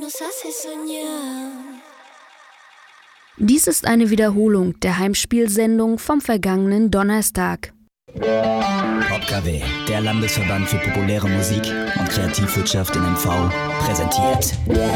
Dies ist eine Wiederholung der Heimspielsendung vom vergangenen Donnerstag. PopKW, der Landesverband für populäre Musik und Kreativwirtschaft in MV, präsentiert.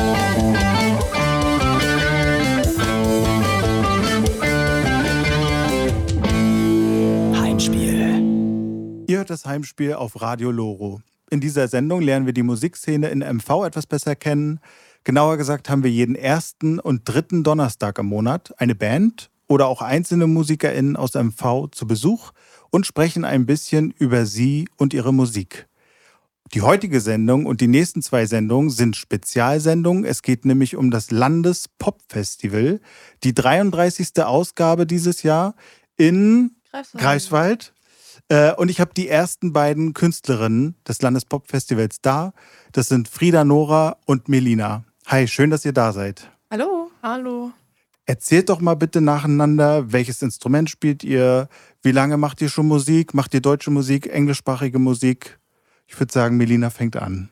Heimspiel. Ihr hört das Heimspiel auf Radio Loro. In dieser Sendung lernen wir die Musikszene in MV etwas besser kennen. Genauer gesagt haben wir jeden ersten und dritten Donnerstag im Monat eine Band oder auch einzelne MusikerInnen aus MV zu Besuch und sprechen ein bisschen über sie und ihre Musik. Die heutige Sendung und die nächsten 2 Sendungen sind Spezialsendungen. Es geht nämlich um das Landespop-Festival, die 33. Ausgabe dieses Jahr in Greifswald. Und ich habe die ersten beiden Künstlerinnen des Landespop-Festivals da. Das sind Frida Nora und Melina. Hi, schön, dass ihr da seid. Hallo. Hallo. Erzählt doch mal bitte nacheinander, welches Instrument spielt ihr? Wie lange macht ihr schon Musik? Macht ihr deutsche Musik, englischsprachige Musik? Ich würde sagen, Melina fängt an.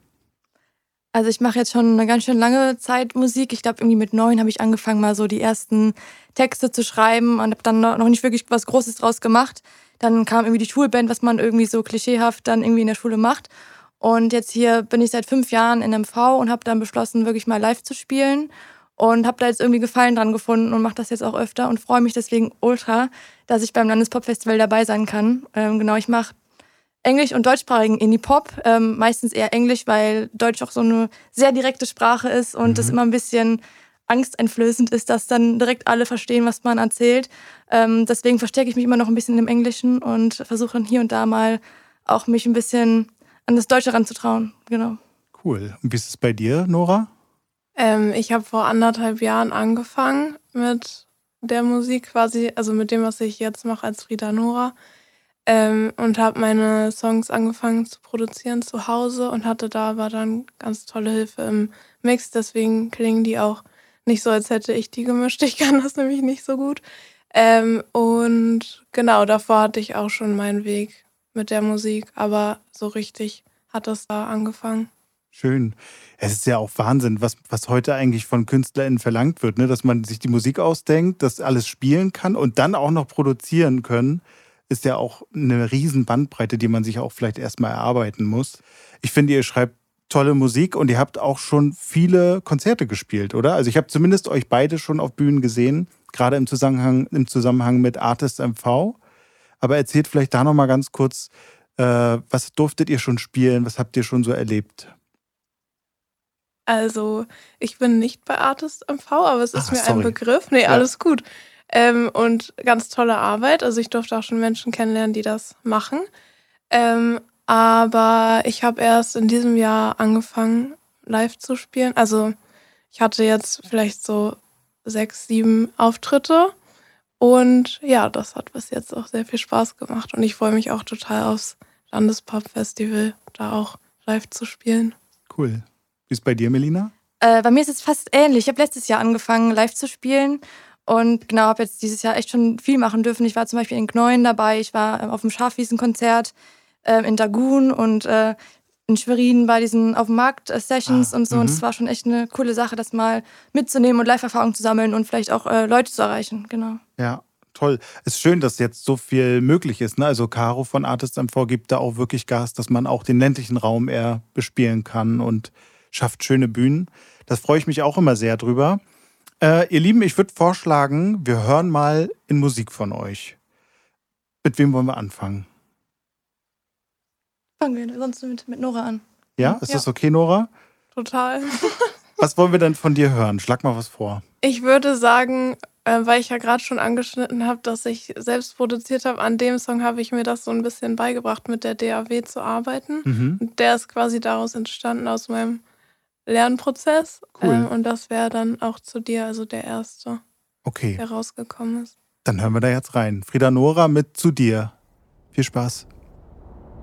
Also ich mache jetzt schon eine ganz schön lange Zeit Musik. Ich glaube, irgendwie mit 9 habe ich angefangen, mal so die ersten Texte zu schreiben und habe dann noch nicht wirklich was Großes draus gemacht. Dann kam irgendwie die Schulband, was man irgendwie so klischeehaft dann irgendwie in der Schule macht. Und jetzt hier bin ich seit 5 Jahren in MV und habe dann beschlossen, wirklich mal live zu spielen. Und habe da jetzt irgendwie Gefallen dran gefunden und mache das jetzt auch öfter und freue mich deswegen ultra, dass ich beim Landespop-Festival dabei sein kann. Genau, ich mache englisch- und deutschsprachigen Indie-Pop. Meistens eher Englisch, weil Deutsch auch so eine sehr direkte Sprache ist und es immer ein bisschen angsteinflößend ist, dass dann direkt alle verstehen, was man erzählt. Deswegen verstecke ich mich immer noch ein bisschen im Englischen und versuche dann hier und da mal auch mich ein bisschen an das Deutsche ranzutrauen. Genau. Cool. Und wie ist es bei dir, Nora? Ich habe vor 1,5 Jahren angefangen mit der Musik quasi, also mit dem, was ich jetzt mache als Frida Nora. Und habe meine Songs angefangen zu produzieren zu Hause und hatte da aber dann ganz tolle Hilfe im Mix. Deswegen klingen die auch nicht so, als hätte ich die gemischt. Ich kann das nämlich nicht so gut. Und genau, davor hatte ich auch schon meinen Weg mit der Musik, aber so richtig hat das da angefangen. Schön. Es ist ja auch Wahnsinn, was heute eigentlich von KünstlerInnen verlangt wird, ne? Dass man sich die Musik ausdenkt, das alles spielen kann und dann auch noch produzieren können, ist ja auch eine riesen Bandbreite, die man sich auch vielleicht erstmal erarbeiten muss. Ich finde, ihr schreibt tolle Musik und ihr habt auch schon viele Konzerte gespielt, oder? Also ich habe zumindest euch beide schon auf Bühnen gesehen, gerade im Zusammenhang mit Artists MV. Aber erzählt vielleicht da nochmal ganz kurz, was durftet ihr schon spielen, was habt ihr schon so erlebt? Also, ich bin nicht bei Artist MV, aber es ist mir sorry. ein Begriff. Nee, Ja. alles gut. Und ganz tolle Arbeit. Also ich durfte auch schon Menschen kennenlernen, die das machen. Aber ich habe erst in diesem Jahr angefangen, live zu spielen. Also ich hatte jetzt vielleicht so 6, 7 Auftritte. Und ja, das hat bis jetzt auch sehr viel Spaß gemacht. Und ich freue mich auch total aufs Landespop-Festival, da auch live zu spielen. Cool. Wie ist bei dir, Melina? Bei mir ist es fast ähnlich. Ich habe letztes Jahr angefangen, live zu spielen. Und genau, habe jetzt dieses Jahr echt schon viel machen dürfen. Ich war zum Beispiel in Gneuen dabei, ich war auf dem Schafwiesenkonzert in Dagun und in Schwerin bei diesen auf dem Markt Sessions und so. Und es war schon echt eine coole Sache, das mal mitzunehmen und Live-Erfahrung zu sammeln und vielleicht auch Leute zu erreichen. Genau. Ja, toll. Es ist schön, dass jetzt so viel möglich ist, ne? Also Caro von Artists MV gibt da auch wirklich Gas, dass man auch den ländlichen Raum eher bespielen kann und schafft schöne Bühnen. Das freue ich mich auch immer sehr drüber. Ihr Lieben, ich würde vorschlagen, wir hören mal in Musik von euch. Mit wem wollen wir anfangen? Fangen wir sonst mit Nora an. Ja, ist das okay, Nora? Total. Was wollen wir denn von dir hören? Schlag mal was vor. Ich würde sagen, weil ich ja gerade schon angeschnitten habe, dass ich selbst produziert habe, an dem Song habe ich mir das so ein bisschen beigebracht, mit der DAW zu arbeiten. Und der ist quasi daraus entstanden, aus meinem Lernprozess. Cool. Und das wäre dann auch zu dir, also der erste, Okay, der rausgekommen ist. dann hören wir da jetzt rein. Frida Nora mit Zu dir. Viel Spaß.